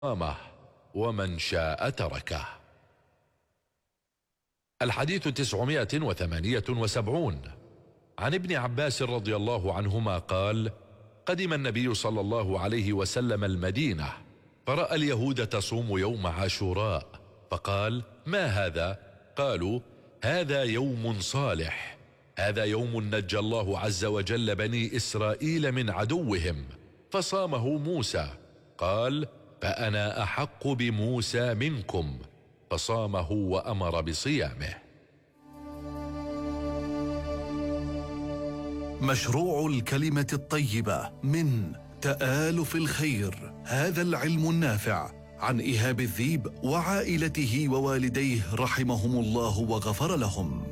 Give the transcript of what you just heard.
قامه ومن شاء تركه. الحديث 978 عن ابن عباس رضي الله عنهما قال: قدم النبي صلى الله عليه وسلم المدينة، فرأى اليهود تصوم يوم عاشوراء، فقال: ما هذا؟ قالوا: هذا يوم صالح، هذا يوم نجى الله عز وجل بني إسرائيل من عدوهم، فصامه موسى. قال: فأنا أحق بموسى منكم، فصامه وأمر بصيامه. مشروع الكلمة الطيبة من تآلف الخير، هذا العلم النافع، عن إيهاب الذيب وعائلته ووالديه رحمهم الله وغفر لهم.